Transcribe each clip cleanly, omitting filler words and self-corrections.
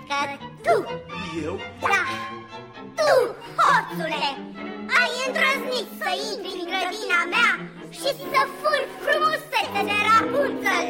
că tu... Eu? Da, tu, hoțule, ai îndrăznit să intri în grădina mea și să furi frumusețe de Rapunzel.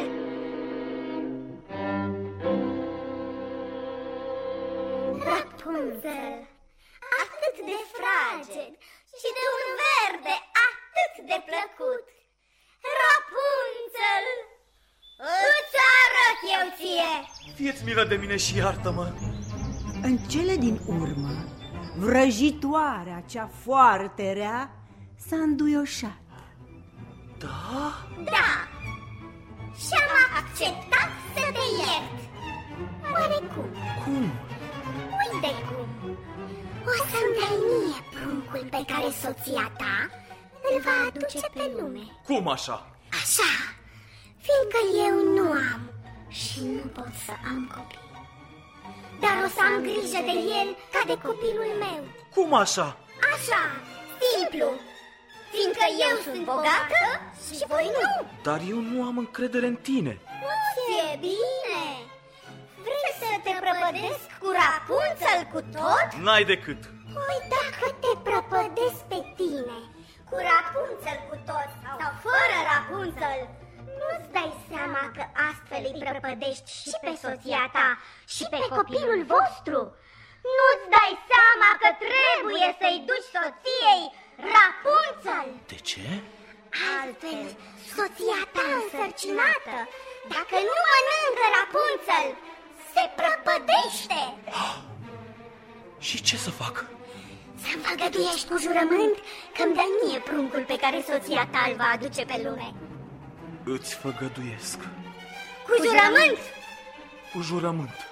Rapunzel, atât de fraged și de un verde atât de plăcut. Rapunzel, îți arăt eu ție. Fie-ți milă de mine și iartă-mă. În cele din urmă, vrăjitoarea cea foarte rea s-a înduioșat. Da? Da, și-am acceptat să te iert. Oare cum? Cum? Uite cum. O să-mi dai mie pruncul pe care soția ta îl va aduce pe lume. Cum așa? Așa, fiindcă eu nu am și nu pot să am copii, dar o să am grijă de el ca de copilul meu. Cum așa? Așa, simplu, fiindcă eu sunt bogată și voi nu. Dar eu nu am încredere în tine. Nu ți-e bine? Vrei să te prăpădesc cu Rapunzel cu tot? N-ai decât. Păi dacă te prăpădesc pe tine cu Rapunzel cu tot sau fără Rapunzel, nu-ți dai seama că astfel îi prăpădești și pe soția ta și pe copilul vostru? Nu-ți dai seama că trebuie să-i duci soției Rapunzel? De ce? Altfel, soția ta însărcinată, dacă nu mănâncă Rapunzel, se prăpădește. Și ce să fac? Să-mi făgăduiești cu jurământ că-mi dai mie pruncul pe care soția ta îl va aduce pe lume. Îți făgăduiesc. Cu jurământ? Cu jurământ.